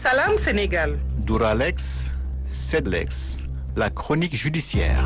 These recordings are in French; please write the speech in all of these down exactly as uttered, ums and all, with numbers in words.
Salam Sénégal. Duralex, Sedlex, la chronique judiciaire.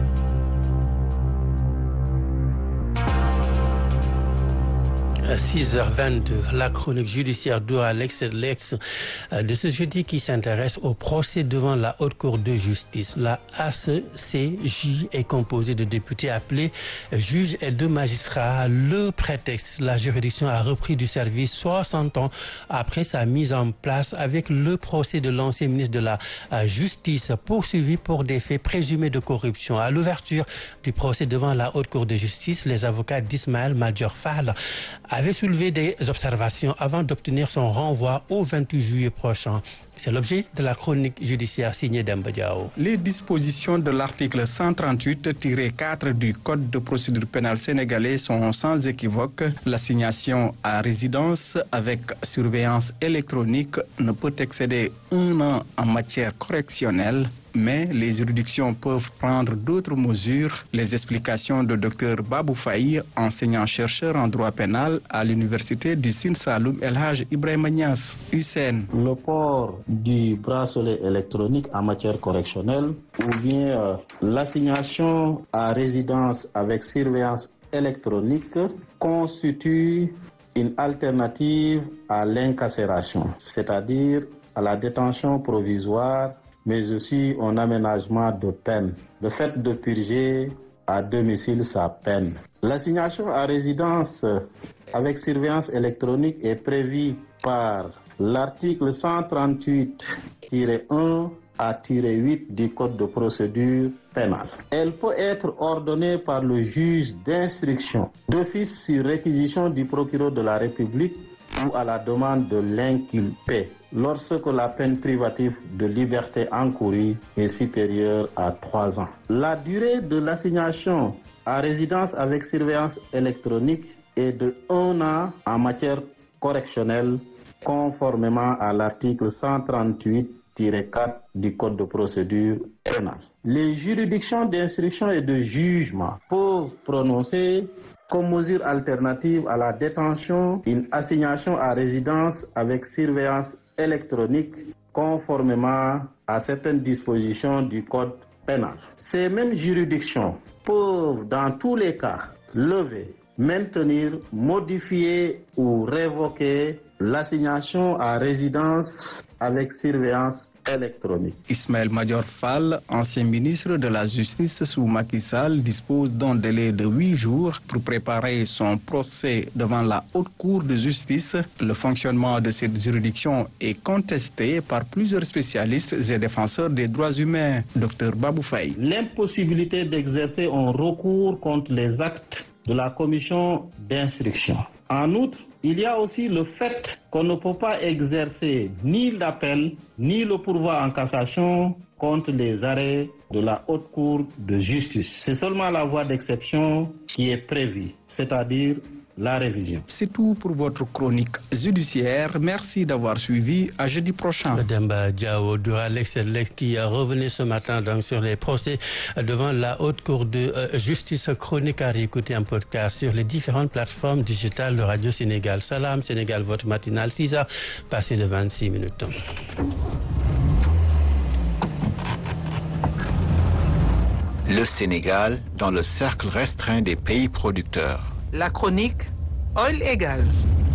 À six heures vingt-deux, la chronique judiciaire d'Alex Lex de ce jeudi qui s'intéresse au procès devant la Haute Cour de justice. La A C C J est composée de députés appelés juges et de magistrats. Le prétexte, la juridiction a repris du service soixante ans après sa mise en place avec le procès de l'ancien ministre de la Justice poursuivi pour des faits présumés de corruption. À l'ouverture du procès devant la Haute Cour de justice, les avocats d'Ismaël Madior Fall avait soulevé des observations avant d'obtenir son renvoi au vingt-huit juillet prochain. C'est l'objet de la chronique judiciaire signée Demba Diao. Les dispositions de l'article cent trente-huit tiret quatre du Code de procédure pénale sénégalais sont sans équivoque. L'assignation à résidence avec surveillance électronique ne peut excéder un an en matière correctionnelle, mais les juridictions peuvent prendre d'autres mesures. Les explications de Dr Babou Faye, enseignant-chercheur en droit pénal à l'université du Sine Saloum El Hadj Ibrahima Niass, U C N. Le port du bracelet électronique en matière correctionnelle ou bien euh, l'assignation à résidence avec surveillance électronique constitue une alternative à l'incarcération, c'est-à-dire à la détention provisoire, mais aussi un aménagement de peine, le fait de purger à domicile sa peine. L'assignation à résidence avec surveillance électronique est prévue par l'article cent trente-huit tiret un à tiret huit du Code de procédure pénale. Elle peut être ordonnée par le juge d'instruction d'office sur réquisition du procureur de la République ou à la demande de l'inculpé lorsque la peine privative de liberté encourue est supérieure à trois ans. La durée de l'assignation à résidence avec surveillance électronique est de un an en matière correctionnelle, conformément à l'article cent trente-huit tiret quatre du Code de procédure pénale. Les juridictions d'instruction et de jugement peuvent prononcer comme mesure alternative à la détention une assignation à résidence avec surveillance électronique conformément à certaines dispositions du Code pénal. Ces mêmes juridictions peuvent dans tous les cas lever, maintenir, modifier ou révoquer l'assignation à résidence avec surveillance électronique. Ismaël Madior Fall, ancien ministre de la Justice sous Macky Sall, dispose d'un délai de huit jours pour préparer son procès devant la Haute Cour de justice. Le fonctionnement de cette juridiction est contesté par plusieurs spécialistes et défenseurs des droits humains. Dr Babou Faye. L'impossibilité d'exercer un recours contre les actes de la commission d'instruction. En outre, il y a aussi le fait qu'on ne peut pas exercer ni l'appel ni le pourvoi en cassation contre les arrêts de la Haute Cour de justice. C'est seulement la voie d'exception qui est prévue, c'est-à-dire la révision. C'est tout pour votre chronique judiciaire. Merci d'avoir suivi. À jeudi prochain. Demba Diao de Alex Lex qui a revenu ce matin donc sur les procès devant la Haute Cour de justice. Chronique à réécouter en podcast sur les différentes plateformes digitales de Radio Sénégal. Salam Sénégal, votre matinale, six heures passées de vingt-six minutes. Le Sénégal dans le cercle restreint des pays producteurs. La chronique Oil et Gaz.